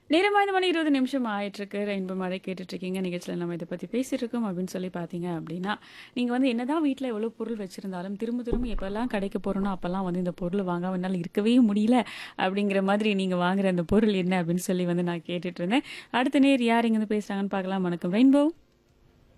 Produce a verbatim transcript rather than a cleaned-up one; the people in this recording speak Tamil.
நேரமா இந்த மணி இருபது நிமிஷம் ஆயிட்டிருக்கு. ரெயின்போ மேடை கேட்டுட்ருக்கீங்க. நிகழ்ச்சியில நம்ம இத பத்தி பேசிட்டுருக்கோம் அப்படின்னு சொல்லி பார்த்தீங்க அப்படின்னா, நீங்க வந்து என்னதான் வீட்ல எவ்வளோ பொருள் வச்சிருந்தாலும், திரும்ப திரும்ப எப்பலாம் கடைக்கு போறோனோ, அப்பலாம் வந்து இந்த பொருள் வாங்காம என்னால இருக்கவே முடியல. அப்படிங்கிற மாதிரி நீங்க வாங்குற அந்த பொருள் என்ன அப்படின்னு சொல்லி வந்து நான் கேட்டுட்ருந்தேன். அடுத்த நேர் யார் இங்கேருந்து பேசுறாங்கன்னு பார்க்கலாம். வணக்கம் ரெயின்போ.